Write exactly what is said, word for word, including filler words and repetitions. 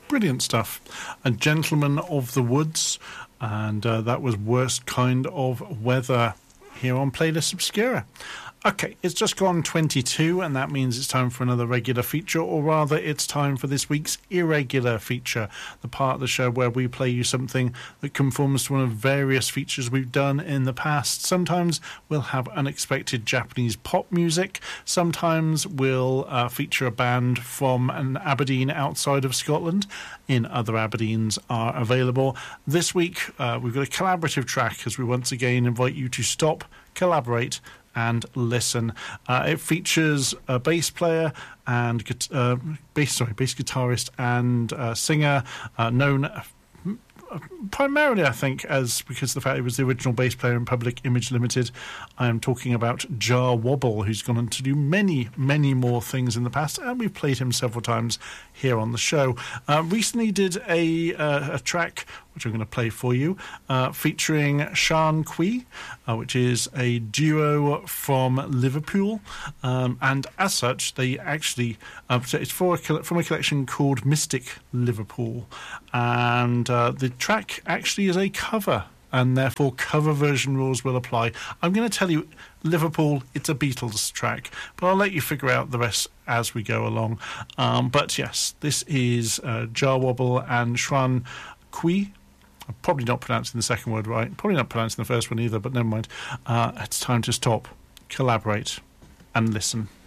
Brilliant stuff. A Gentleman of the Woods, and uh, that was Worst Kind of Weather here on Playlist Obscura. Okay, it's just gone twenty-two, and that means it's time for another regular feature, or rather, it's time for this week's irregular feature, the part of the show where we play you something that conforms to one of various features we've done in the past. Sometimes we'll have unexpected Japanese pop music. Sometimes we'll uh, feature a band from an Aberdeen outside of Scotland. In other Aberdeens are available. This week, uh, we've got a collaborative track as we once again invite you to stop, collaborate, and listen. Uh, it features a bass player and uh, bass, sorry, bass guitarist and uh, singer uh, known uh, primarily, I think, as because of the fact he was the original bass player in Public Image Limited. I am talking about Jah Wobble, who's gone on to do many, many more things in the past, and we've played him several times here on the show. Uh, recently did a, uh, a track, which I'm going to play for you, uh, featuring Sean Quee, uh, which is a duo from Liverpool, um, and as such, they actually, uh, so it's for a, from a collection called Mystic Liverpool, and uh, the track actually is a cover, and therefore cover version rules will apply. I'm going to tell you, Liverpool, it's a Beatles track, but I'll let you figure out the rest as we go along. Um, but yes, this is uh, Jah Wobble and Shran Quee. I'm probably not pronouncing the second word right, probably not pronouncing the first one either, but never mind. Uh, it's time to stop, collaborate, and listen.